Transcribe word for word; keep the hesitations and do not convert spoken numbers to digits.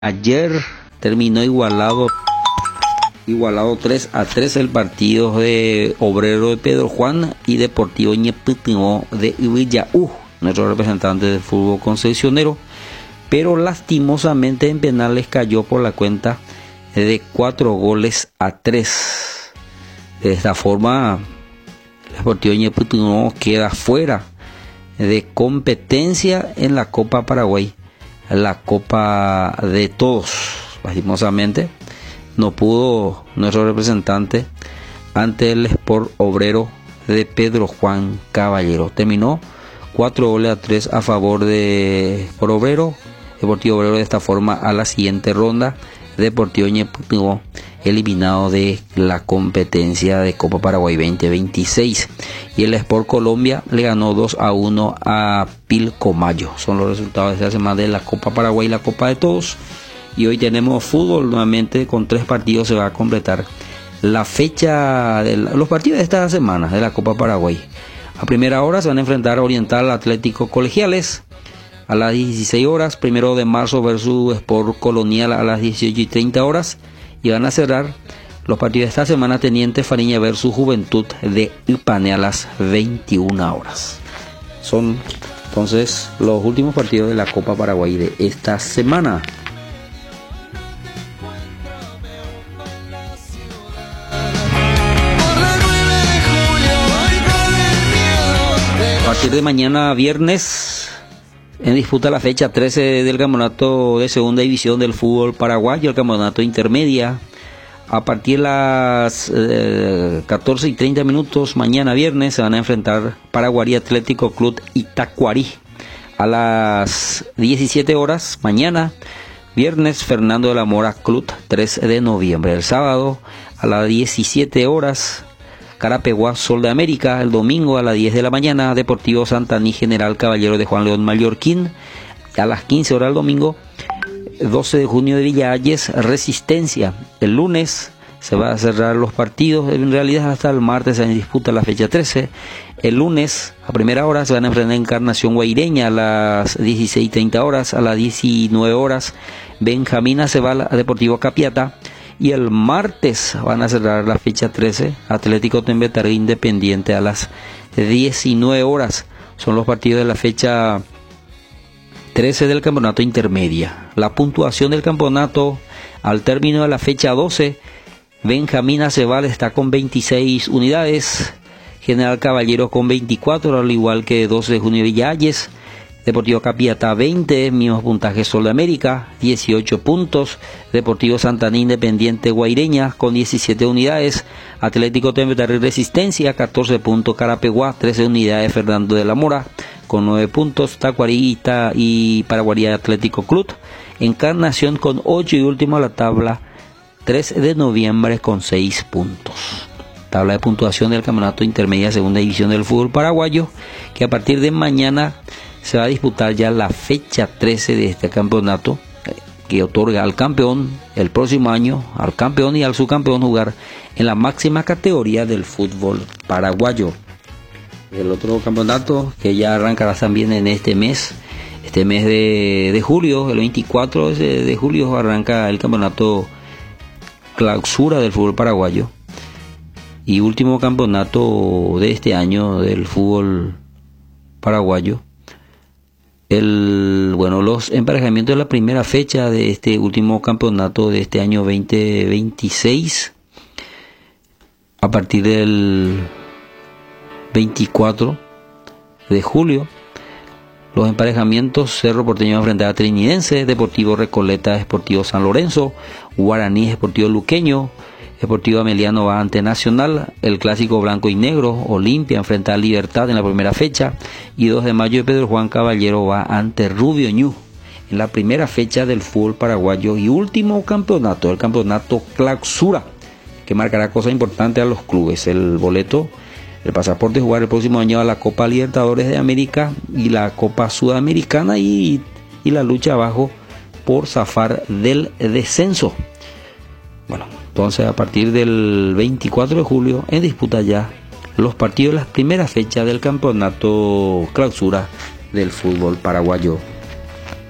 Ayer terminó igualado igualado tres a tres el partido de Obrero de Pedro Juan y Deportivo Ñepitimo de Villaú, nuestro representante del fútbol concesionero, pero lastimosamente en penales cayó por la cuenta de cuatro goles a tres. De esta forma, el Deportivo Ñepitimo queda fuera de competencia en la Copa Paraguay, la Copa de Todos. Lastimosamente no pudo nuestro representante ante el Sport Obrero de Pedro Juan Caballero. Terminó cuatro goles a tres a favor de Sport Obrero. Deportivo Obrero de esta forma a la siguiente ronda. Deportivo Ñepitimo eliminado de la competencia de Copa Paraguay veinte veintiséis. Y el Sport Colombia le ganó dos a uno a Pilcomayo. Son los resultados de esta semana de la Copa Paraguay y la Copa de Todos. Y hoy tenemos fútbol nuevamente, con tres partidos se va a completar la fecha de la, los partidos de esta semana de la Copa Paraguay. A primera hora se van a enfrentar a Oriental Atlético Colegiales a las dieciséis horas, primero de marzo versus Sport Colonial a las dieciocho y treinta horas, y van a cerrar los partidos de esta semana Teniente Fariña versus Juventud de Ipané a las veintiuna horas. Son entonces los últimos partidos de la Copa Paraguay de esta semana. A partir de mañana viernes en disputa la fecha trece del campeonato de segunda división del fútbol paraguayo, el campeonato intermedia. A partir de las eh, catorce y treinta minutos mañana viernes se van a enfrentar Paraguarí Atlético Club y Tacuarí. A las diecisiete horas mañana viernes Fernando de la Mora Club tres de noviembre. El sábado a las diecisiete horas Carapeguá Sol de América. El domingo a las diez de la mañana Deportivo Santaní General Caballero de Juan León Mallorquín. A las quince horas el domingo doce de junio de Villa Hayes Resistencia. El lunes se va a cerrar los partidos, en realidad hasta el martes se disputa la fecha trece. El lunes a primera hora se van a enfrentar Encarnación Guaireña a las dieciséis y treinta horas. A las diecinueve horas Benjamín Aceval Deportivo Capiata. Y el martes van a cerrar la fecha trece, Atlético Tembetaré Independiente a las diecinueve horas. Son los partidos de la fecha trece del campeonato intermedia. La puntuación del campeonato al término de la fecha doce, Benjamín Aceval está con veintiséis unidades, General Caballero con veinticuatro, al igual que doce de junio Villalles. Deportivo Capiatá veinte, mismos puntajes Sol de América, dieciocho puntos. Deportivo Santaní Independiente Guaireña con diecisiete unidades. Atlético Tembetaré Resistencia catorce puntos. Carapeguá trece unidades. Fernando de la Mora con nueve puntos. Tacuarí y Paraguarí Atlético Club. Encarnación con ocho y último a la tabla tres de noviembre con seis puntos. Tabla de puntuación del campeonato intermedia segunda división del fútbol paraguayo, que a partir de mañana se va a disputar ya la fecha trece de este campeonato, que otorga al campeón el próximo año, al campeón y al subcampeón, jugar en la máxima categoría del fútbol paraguayo. El otro campeonato que ya arrancará también en este mes, este mes de, de julio, el veinticuatro de, de julio arranca el campeonato clausura del fútbol paraguayo y último campeonato de este año del fútbol paraguayo. El, bueno, los emparejamientos de la primera fecha de este último campeonato de este año veinte veintiséis, a partir del veinticuatro de julio, los emparejamientos: Cerro Porteño va a enfrentar a Trinidense, Deportivo Recoleta Deportivo San Lorenzo, Guaraní Deportivo Luqueño, Deportivo Ameliano va ante Nacional, el clásico blanco y negro, Olimpia enfrenta a Libertad en la primera fecha, y dos de mayo de Pedro Juan Caballero va ante Rubio Ñu en la primera fecha del fútbol paraguayo y último campeonato, el campeonato clausura, que marcará cosas importantes a los clubes: el boleto, el pasaporte de jugar el próximo año a la Copa Libertadores de América y la Copa Sudamericana, y, y la lucha abajo por zafar del descenso. Bueno, entonces a partir del veinticuatro de julio en disputa ya los partidos de las primeras fechas del campeonato clausura del fútbol paraguayo.